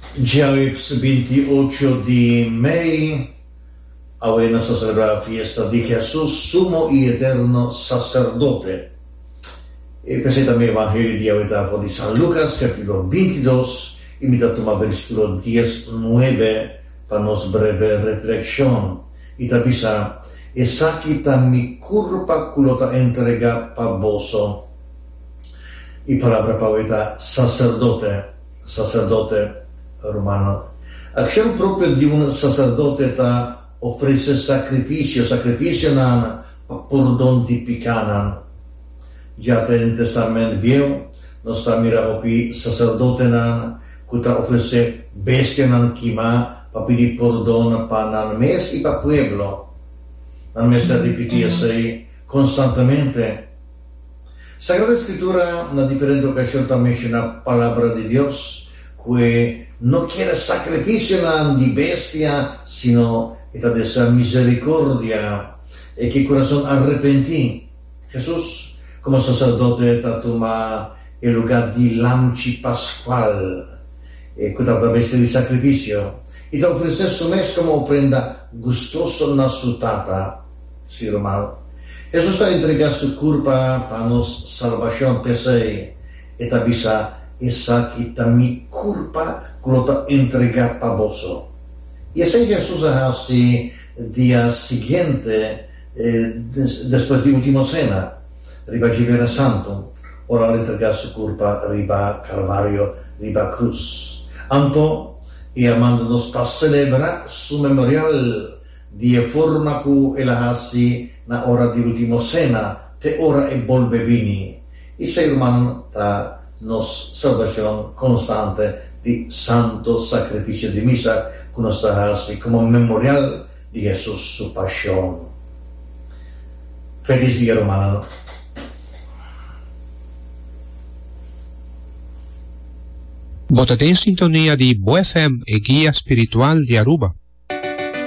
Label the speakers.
Speaker 1: Ya es 28 de mayo, hoy nos celebra la fiesta de Jesús, sumo y eterno sacerdote. Pensé también el Evangelio de hoy de San Lucas, capítulo 22, y me da tomar versículo 19 para nos breve reflexión. Y tabisa, esa quita mi curpa culota entrega pa boso. Y palabra para sacerdote romano. Acción propria di un sacerdote ta offrisse sacrificio nan pordon di picanan. Già in testament viejo, nos ta mira opi sacerdote nan, cuta offrisse bestia nan kima, pa pidi pordon pa nan mes y pa pueblo. Nan mes ripetia sei constantemente. Sagrada Escritura, na diferente ocasión también la palabra de Dios, que no quiere sacrificio di bestia, sino esta de esa misericordia, y que corazón arrepentí. Jesús, como sacerdote, toma el lugar de lamchi pascual, que la bestia de sacrificio, y te ofrece su mes como ofrenda gustoso na su tata, si romano. Jesús está entregando su culpa para nos salvación, pensé, y avisa esa quita mi culpa, que lo entrega para vos. Y así Jesús hace día siguiente, después de última cena, riba Viernes Santo, ora le entrega su culpa, riba Calvario, riba cruz. Anto, y amándonos para celebrar su memorial, de forma que él hace na hora de última cena, te ora e volve vini. Y ser humano ta nos salvación constante de santo sacrificio de misa, que nos hace como memorial de Jesús su pasión. Feliz día, romano.
Speaker 2: Votate in sintonia di Bo FM e Guia Spiritual di Aruba.